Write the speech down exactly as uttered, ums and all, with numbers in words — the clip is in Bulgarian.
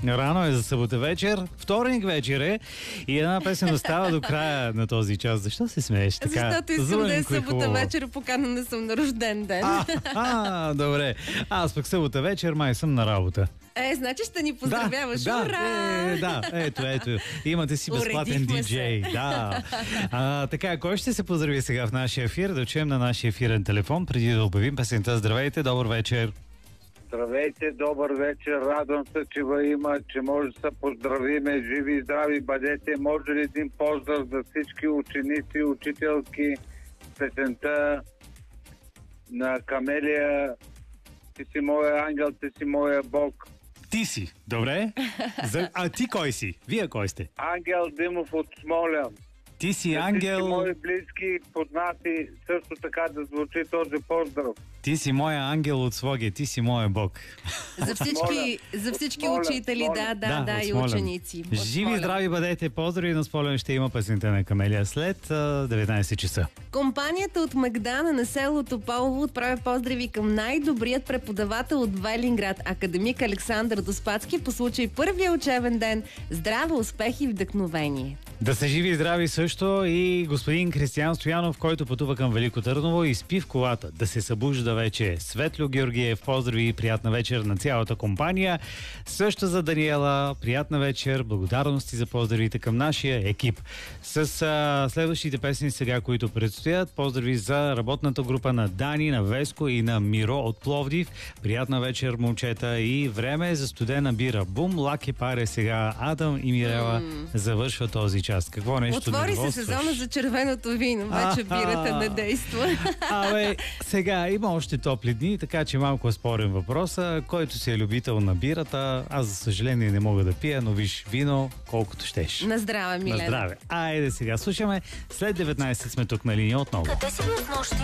Рано е за събота вечер, вторник вечер е и една песен остава до края на този час. Защо се смееш така? Защото искам да е Злънко и събота хубаво. вечер, поканена съм на рожден ден. А, а, добре. Аз пък събота вечер май съм на работа. Е, значи ще ни поздравяваш. Да, Ура! е, да, ето, ето. Имате си безплатен Уредихме диджей. Да. А, така, кой ще се поздрави сега в нашия ефир? Да чуем на нашия ефирен телефон, преди да обявим песента. Здравейте, добър вечер. Здравейте, добър вечер. Радвам се, че ви има, че може да се поздравиме. Живи и здрави бъдете. Може ли един поздрав за всички ученици, учителки, песента на Камелия? Ти си моя ангел, ти си моя Бог. Ти си, добре. За... А ти кой си? Вие кой сте? Ангел Димов от Смолян. Ти си За ангел... всички мои близки, познати, също така да звучи този поздрав. Ти си моя ангел от Своге, ти си моя Бог. За всички, за всички Смолян, учители, да, да, Да, да, от и Смолян. ученици. От Живи и Смолян. здрави бъдете, поздрави на Смолян, ще има песента на Камелия след а, деветнайсет часа. Компанията от Мегдана на село Тополово отправя поздрави към най-добрият преподавател от Велинград, академик Александър Доспадски, по случай първия учебен ден. Здраве, успех и вдъхновение. Да са живи и здрави също и господин Кристиян Стоянов, който пътува към Велико Търново и спи в колата. Да се събужда вече. Светло Георгиев, поздрави и приятна вечер на цялата компания. Също за Даниела, приятна вечер, благодарности за поздравите към нашия екип. С а, следващите песни сега, които предстоят, поздрави за работната група на Дани, на Веско и на Миро от Пловдив. Приятна вечер, момчета, и време е за студена бира. Бум, лаки паре сега. Адам и Мирела mm. завършва този час. Какво нещо Отвори се нервостваш? сезона за червеното вино. Вече бирата не действа. Абе, сега има още топли дни, така че малко е спорен въпроса. Който си е любител на бирата, аз за съжаление не мога да пия, но виж, вино колкото щеш. На здраве, Милена. На здраве. Айде сега слушаме. След деветнайсет сме тук на линия отново. Къде си бил снощи?